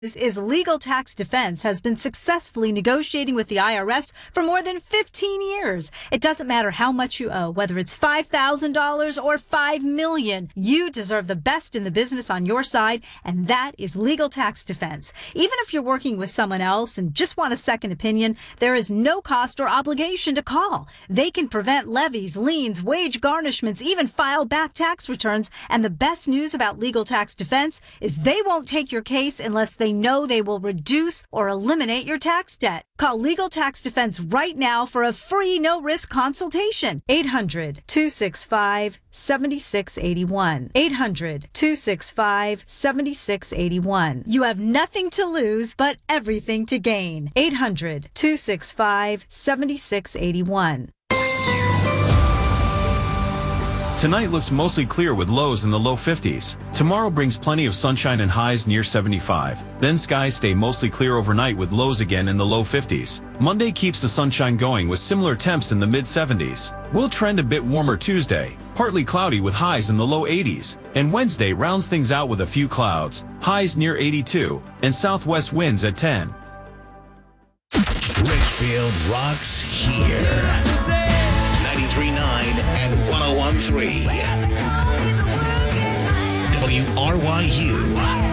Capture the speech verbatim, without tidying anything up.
Is Legal Tax Defense has been successfully negotiating with the I R S for more than fifteen years. It doesn't matter how much you owe, whether it's five thousand dollars or five million dollars. You deserve the best in the business on your side, and that is Legal Tax Defense. Even if you're working with someone else and just want a second opinion, there is no cost or obligation to call. They can prevent levies, liens, wage garnishments, even file back tax returns. And the best news about Legal Tax Defense is they won't take your case unless they know they will reduce or eliminate your tax debt. Call Legal Tax Defense right now for a free no-risk consultation. eight hundred, two six five, seven six eight one. eight hundred, two six five, seven six eight one. You have nothing to lose but everything to gain. eight hundred, two six five, seven six eight one. Tonight looks mostly clear with lows in the low fifties. Tomorrow brings plenty of sunshine and highs near seventy-five. Then skies stay mostly clear overnight with lows again in the low fifties. Monday keeps the sunshine going with similar temps in the mid seventies. We'll trend a bit warmer Tuesday, partly cloudy with highs in the low eighties. And Wednesday rounds things out with a few clouds, highs near eighty-two, and southwest winds at ten. Richfield rocks here. ninety-three point nine and one oh one point three. W R Y U.